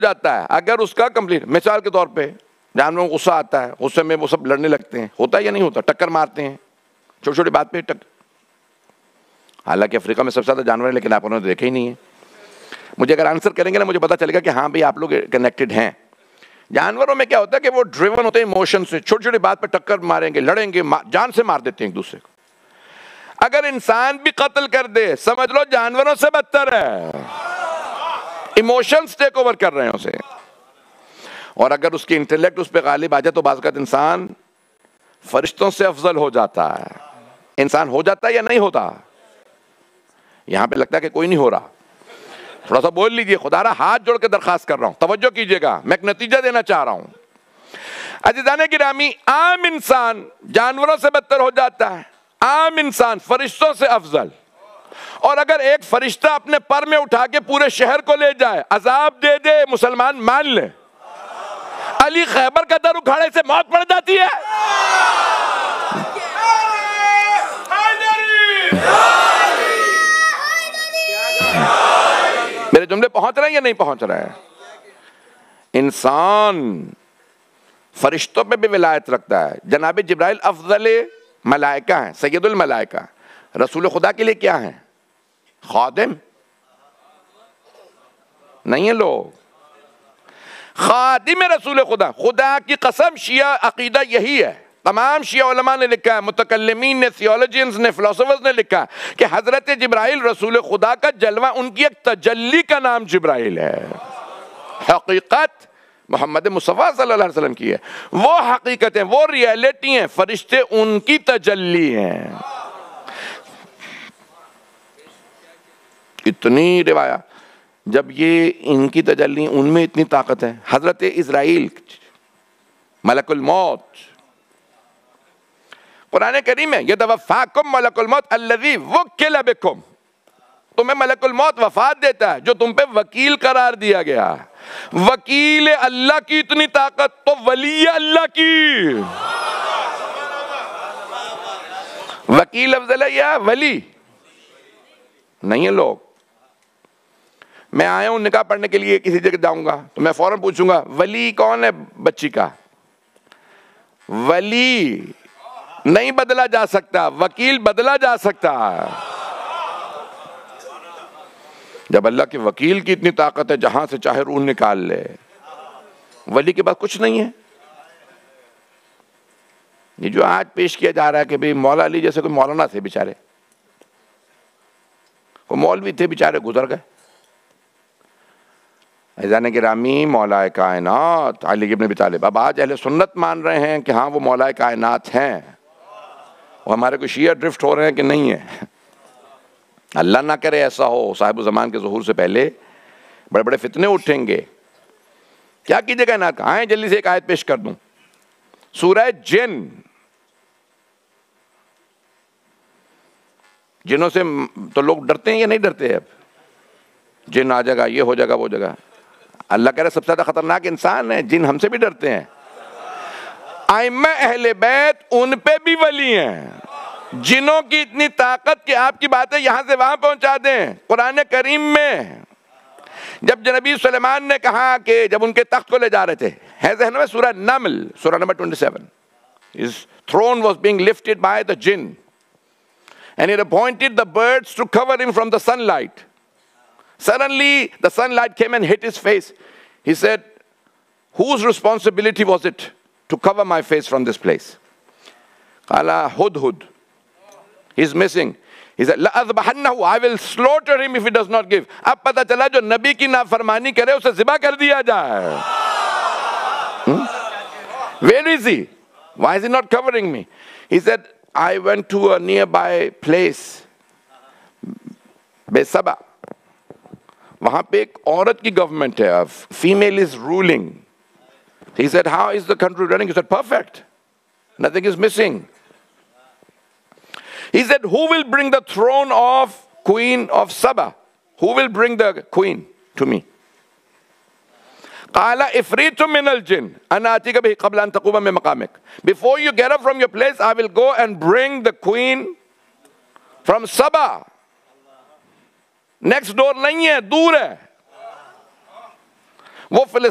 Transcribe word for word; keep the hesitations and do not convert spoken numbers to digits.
जाता है अगर उसका कंप्लीट। मिसाल के तौर पे जानवरों को गुस्सा आता है, गुस्से में वो सब लड़ने लगते हैं, होता है या नहीं होता, टक्कर मारते हैं छोटी छोटी बात पे टक्कर। हालांकि अफ्रीका में सबसे ज्यादा जानवर है, लेकिन आप उन्होंने देखे ही नहीं है। मुझे अगर आंसर करेंगे ना, मुझे पता चलेगा कि हाँ भाई आप लोग कनेक्टेड हैं। जानवरों में क्या होता है कि वो ड्रिवन होते हैं इमोशन से, छोटी छोटी बात पे टक्कर मारेंगे, लड़ेंगे, मा, जान से मार देते हैं एक दूसरे को। अगर इंसान भी कत्ल कर दे, समझ लो जानवरों से बदतर है, इमोशंस टेक ओवर कर रहे हैं उसे। और अगर उसकी इंटेलेक्ट उस पर गालिब आ जाए तो बाज़ इंसान फरिश्तों से अफजल हो जाता है। इंसान हो जाता है या नहीं होता? यहां पे लगता है कि कोई नहीं हो रहा। थोड़ा सा बोल लीजिए, खुदारा हाथ जोड़ के दरखास्त कर रहा हूं, तवज्जो कीजिएगा, मैं एक नतीजा देना चाह रहा हूं। अज़ीज़ाने गिरामी, आम इंसान जानवरों से बदतर हो जाता है, आम इंसान फरिश्तों से अफजल। और अगर एक फरिश्ता अपने पर में उठा के पूरे शहर को ले जाए, अजाब दे दे, मुसलमान मान ले, अली खैबर का दर उखाड़े से मौत पड़ जाती है। मेरे जुमले पहुंच रहे हैं या नहीं पहुंच रहे हैं? इंसान फरिश्तों पे भी विलायत रखता है। जनाब जिब्राइल अफजल मलाइका हैं, सैयदुल मलाइका। रसूल खुदा के लिए क्या है? खादिम नहीं है लोग, खादिम रसूल खुदा। खुदा की कसम, शिया अकीदा यही है। तमाम शिया उलमा ने लिखा है, मुतकल्लिमीन ने, थियोलॉजियंस ने, फिलोसोफर्स ने लिखा कि हजरत जिब्राइल रसूल खुदा का जलवा, उनकी एक तजल्ली का नाम जिब्राइल है। हकीकत मोहम्मद मुस्तफ़ा सल्लल्लाहु अलैहि वसल्लम की है, वो हकीकत है, वो रियलिटी है। फरिश्ते उनकी तजल्ली हैं। इतनी रिवाया, जब ये इनकी तजल्ली, उनमें इतनी ताकत है। हजरत इज़राइल मलकुल मौत, कुरान करीम में यतवफ़ाकुम मलकुल मौत अल्लज़ी वुक्किल बिकुम, तुम्हें मलकुल मौत वफात देता है जो तुम पे वकील करार दिया गया। वकील अल्लाह की इतनी ताकत, तो वली अल्लाह की। वकील अफजल है या वली? नहीं है लोग। मैं आया हूं निकाह पढ़ने के लिए, किसी जगह जाऊंगा तो मैं फौरन पूछूंगा वली कौन है बच्ची का? वली नहीं बदला जा सकता, वकील बदला जा सकता है। जब अल्लाह के वकील की इतनी ताकत है, जहां से चाहे रूह निकाल ले, वली के पास कुछ नहीं है। ये जो आज पेश किया जा रहा है कि भाई मौला अली जैसे कोई मौलाना थे बेचारे, कोई मौलवी थे बेचारे, गुजर गए। अज़ीज़ाने गिरामी, मौलाए कायनात अली इब्न अबी तालिब, अब आज अहले सुन्नत मान रहे हैं कि हाँ वो मौलाए कायनात हैं, और हमारे को शिया ड्रिफ्ट हो रहे हैं कि नहीं है। अल्लाह ना करे ऐसा हो, साहिब ज़मान के ज़ुहूर से पहले बड़े बड़े फितने उठेंगे। क्या कीजिएगा ना, आए जल्दी से एक आयत पेश कर दूं, सूरह जिन। जिनों से तो लोग डरते हैं या नहीं डरते हैं? अब जिन आ जाएगा, ये हो जाएगा, वो जगह। अल्लाह कह रहे सबसे ज्यादा खतरनाक इंसान है जिन, हमसे भी डरते हैं। आइम्मा अहले बैत, उन पे भी वली हैं। जिनों की इतनी ताकत कि आपकी बातें यहां से वहां पहुंचा दें। कुरान करीम में जब नबी सुलेमान ने कहा कि जब उनके तख्त को ले जा रहे थे, है ज़हन में सूरह नमल, सूरह नंबर सत्ताईस, his throne was being lifted by the jinn and he appointed the birds to cover him from the sunlight. Suddenly the sunlight came and hit his face. He said, whose responsibility was it to cover my face from this place? Qala Hudhud. He's missing. He said, लअज़बहन्नहु, I will slaughter him if he does not give. अब पता चला जो नबी की नाफरमानी करे उसे ज़िबा कर दिया जाए। hmm? Where is he? Why is he not covering me? He said, I went to a nearby place, बेसबा। वहां पे एक औरत की गवर्नमेंट है, a female is ruling. He said, how is the country running? He said, perfect. Nothing is missing. He said, who will bring the throne of Queen of Saba? Who will bring the queen to me? قال إفريت من الجن أنا آتيك به قبل أن تقوم من مقامك. Before you get up from your place, I will go and bring the queen from Saba. Next door नहीं है, दूर है। वो फिलिस्तीन